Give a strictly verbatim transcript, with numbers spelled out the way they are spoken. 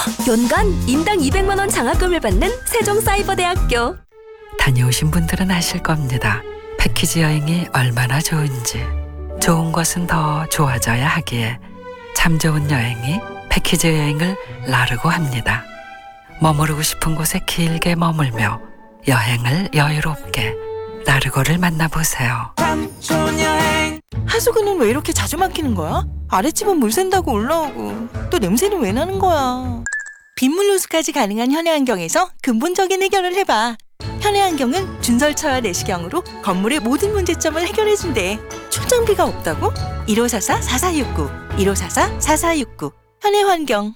연간 인당 이백만 원 장학금을 받는 세종사이버대학교. 다녀오신 분들은 아실 겁니다. 패키지 여행이 얼마나 좋은지. 좋은 것은 더 좋아져야 하기에 참 좋은 여행이 패키지 여행을 나르고 합니다. 머무르고 싶은 곳에 길게 머물며 여행을 여유롭게 나르고를 만나보세요. 하수구는 왜 이렇게 자주 막히는 거야? 아랫집은 물 샌다고 올라오고 또 냄새는 왜 나는 거야? 빗물 누수까지 가능한 현해안경에서 근본적인 해결을 해봐. 현해안경은 준설처와 내시경으로 건물의 모든 문제점을 해결해준대. 초장비가 없다고? 일오사사 사사육구 일오사사 사사육구 현해환경.